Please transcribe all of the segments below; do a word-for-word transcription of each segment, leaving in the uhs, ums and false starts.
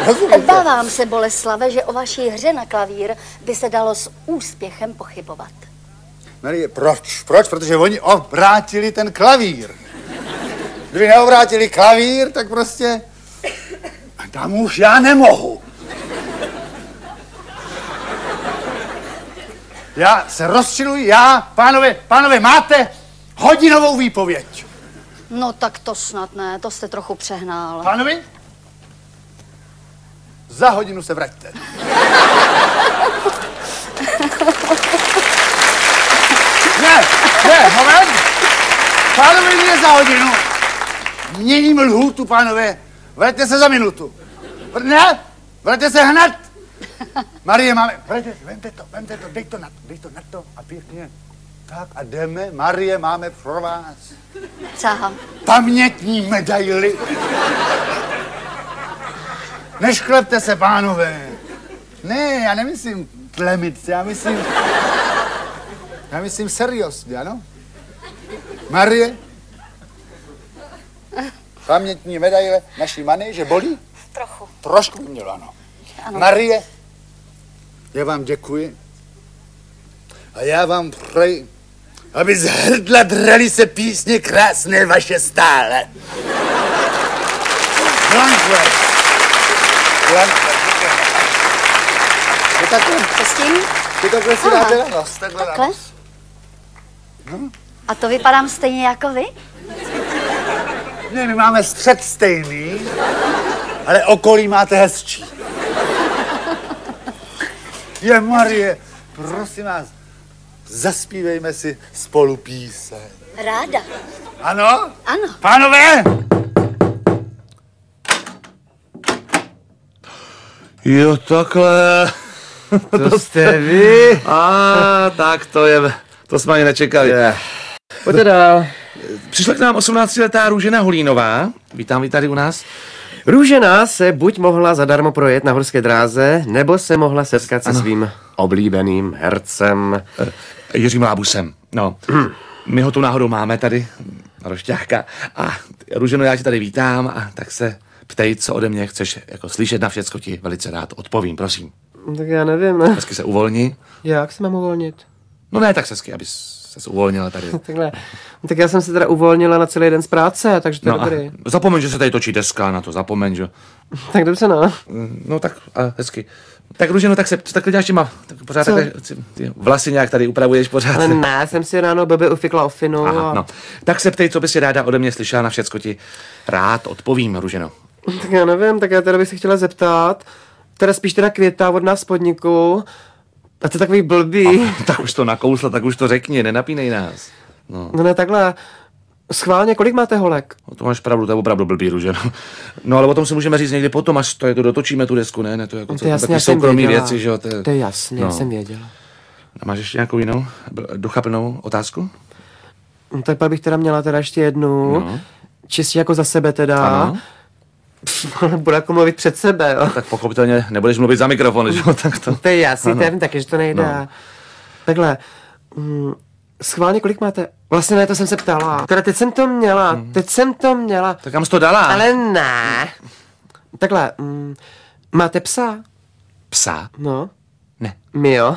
Obávám se, Boleslave, že o vaší hře na klavír by se dalo s úspěchem pochybovat. Marie, proč? Proč? Protože oni obrátili ten klavír. Kdyby neobrátili klavír, tak prostě... Tam už já nemohu. Já se rozčiluji, já, pánové, pánové, máte hodinovou výpověď. No tak to snad ne, to jste trochu přehnal. Pánovi, za hodinu se vraťte. Ne, ne, moment. Pánovi, ne za hodinu. Měním lhůtu, pánové. Vraťte se za minutu. Ne, vraťte se hned. Marie, máme, vraťte, vemte to, vemte to, dej to na to, dej to na to a pěkně. Tak a jdeme, Marie, máme pro vás. Co? Pamětní medaily. Nešklepte se, pánové. Ne, já nemyslím tlemit, já myslím... Já myslím seriózně, ano? Marie? Pamětní medaile naší Many, že bolí? Trochu. Trošku by mělo, ano. ano. Marie, já vám děkuji. A já vám přeji, aby z hrdla drali se písně krásné vaše stále. Blankle. Blankle. Je takhle? Co s tím? Ty takhle si dáte na nos. Takhle, takhle? na nos. No. A to vypadám stejně jako vy? Ne, my máme střed stejný, ale okolí máte hezčí. Je, Marie, prosím vás, zaspívejme si spolu píseň. Ráda. Ano? Ano. Pánové! Jo, takhle. To jste vy? A tak to je, to jsme ani nečekali. Je. Pojďte dál. Přišla k nám osmnáctiletá Růžena Holínová. Vítám vy tady u nás. Růžena se buď mohla zadarmo projet na horské dráze, nebo se mohla setkat se ano. svým oblíbeným hercem. Jiřím Lábusem. No, my ho tu náhodou máme tady, Rošťáka. A Růženo, já tě tady vítám a tak se ptej, co ode mě chceš jako slyšet, na všecko ti velice rád odpovím, prosím. Tak já nevím, ne? Hezky se uvolni. Jak se mám uvolnit? No ne, tak hezky, abys se uvolnila tady. Takhle. Tak já jsem se teda uvolnila na celý den z práce, takže to je No dobrý. zapomeň, že se tady točí deska, na to zapomeň, že? Tak dobře, no. No tak, a hezky. Tak Růženo, tak se, co takhle děláš těma, tak pořád takhle, ty vlasy nějak tady upravuješ pořád. Ale ne, jsem si ráno blbě ufikla ofinu. Aha, a... no. Tak se ptej, co bys si ráda ode mě slyšela, na všecko ti rád odpovím, Růženo. Tak já nevím, tak já teda bych se chtěla zeptat, teda spíš teda Květa od nás z podniku, a to je takový blbý. A, tak už to nakousla, tak už to řekni, nenapínej nás. No. No ne, takhle, schválně, kolik máte holek? No to máš pravdu, to je opravdu blbý, Růženo. No ale o tom si můžeme říct někdy potom, až to, je to dotočíme tu desku, ne? ne to je jako To je jasně, takový já jsem soukromý věděla. věci, že jo? To je, To je jasně, no. já jsem věděla. A máš ještě nějakou jinou, duchaplnou otázku? No, tak pak bych teda měla teda ještě jednu, No. čistě jako za sebe teda. Ano. Budu jako mluvit před sebe, jo. Tak pochopitelně nebudeš mluvit za mikrofon, že jo? Tak to... To je jasný, Ano. to já vím taky, že to nejde. No. Takhle, mm, schválně, kolik máte? Vlastně ne, to jsem se ptala. Teda teď jsem to měla, Hmm. teď jsem to měla. Tak kam jsi to dala? Ale ne. Takhle, mm, máte psa? Psa? No. Ne. My jo.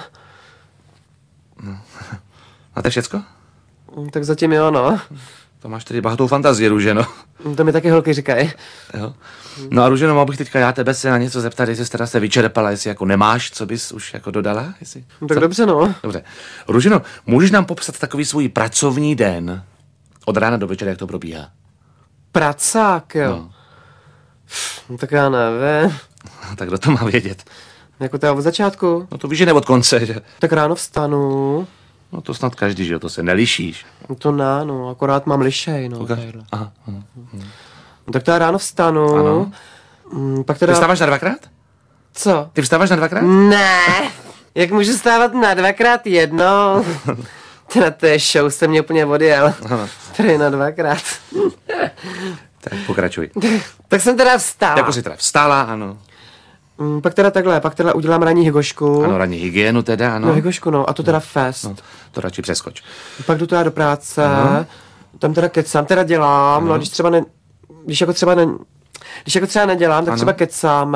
Máte všecko? Mm, Tak zatím jo, no. To máš tedy bohatou fantazii, Růženo. To mi taky holky říkají. Jo. No a Růženo, mohl bych teďka já tebe se na něco zeptat, jestli jsi teda se vyčerpala, jestli jako nemáš, co bys už jako dodala? Jestli... No, tak co? dobře, no. Dobře. Růženo, můžeš nám popsat takový svůj pracovní den od rána do večera, jak to probíhá? Pracák, jo. No. No, tak já nevím. Tak kdo to má vědět? Jako teda od začátku. No to víš, že ne od konce, že? Tak ráno vstanu. No to snad každý, že jo, to se nelišíš. No to ne, no, akorát mám lišej, no. Ukaž. takhle. Aha, aha. No, tak teda ráno vstanu. Ano. Mm, pak Ty teda... vstáváš na dvakrát? Co? Ty vstáváš na dvakrát? Ne. Jak můžu stávat na dvakrát jednou? Teda to je show, jsem mě úplně odjel. Ano. Tady na dvakrát. Tak pokračuj. Tak jsem teda vstala. Jako jsi teda vstála, ano. Mm, pak teda takhle, pak teda udělám ranní hygošku. Ano, ranní hygienu teda, ano. No hygošku, no, a to teda fest. No, to radši přeskoč. Pak jdu teda do práce, Ano. tam teda kecám, teda dělám, Ano. no, když třeba ne, když jako třeba ne, když jako třeba nedělám, tak Ano. třeba kecám,